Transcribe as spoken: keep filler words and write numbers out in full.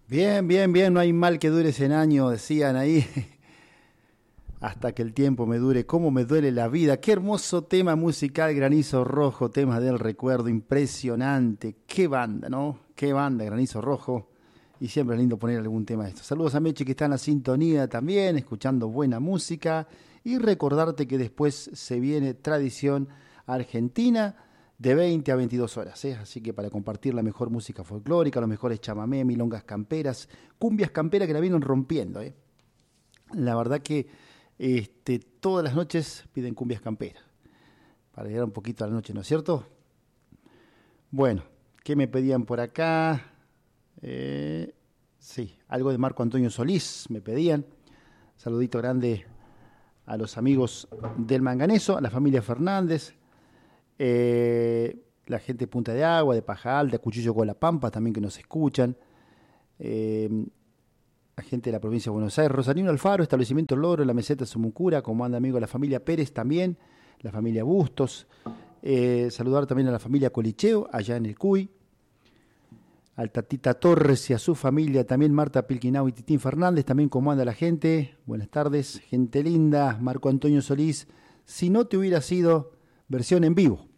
Bien, bien, bien, no hay mal que dure cien años, decían ahí, hasta que el tiempo me dure, cómo me duele la vida. Qué hermoso tema musical, Granizo Rojo, temas del recuerdo, impresionante. Qué banda, ¿no? Qué banda, Granizo Rojo. Y siempre es lindo poner algún tema de esto. Saludos a Meche que está en la sintonía también, escuchando buena música. Y recordarte que después se viene Tradición Argentina de veinte a veintidós horas, ¿eh? Así que para compartir la mejor música folclórica, los mejores chamamé, milongas camperas, cumbias camperas que la vienen rompiendo, ¿eh? La verdad que este, todas las noches piden cumbias camperas, para llegar un poquito a la noche, ¿no es cierto? Bueno, ¿qué me pedían por acá? Eh, sí, algo de Marco Antonio Solís me pedían. Saludito grande a los amigos del Manganeso, a la familia Fernández, eh, la gente de Punta de Agua, de Paja Alta, Cuchillo con la Pampa también que nos escuchan, eh, la gente de la provincia de Buenos Aires, Rosalino Alfaro, Establecimiento El Logro, la Meseta Sumucura, como anda amigo de la familia Pérez también, la familia Bustos, eh, saludar también a la familia Colicheo, allá en el Cuy, al Tatita Torres y a su familia, también Marta Pilquinau y Titín Fernández, también cómo anda la gente, buenas tardes, gente linda, Marco Antonio Solís, si no te hubiera sido versión en vivo.